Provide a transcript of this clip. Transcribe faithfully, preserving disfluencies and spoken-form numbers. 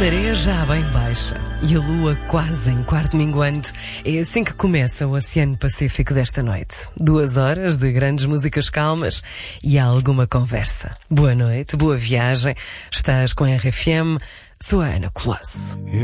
maré já bem baixa e a lua quase em quarto minguante. É assim que começa o Oceano Pacífico desta noite. Duas horas de grandes músicas calmas e alguma conversa. Boa noite, boa viagem. Estás com a R F M. Sou a Ana Colasso.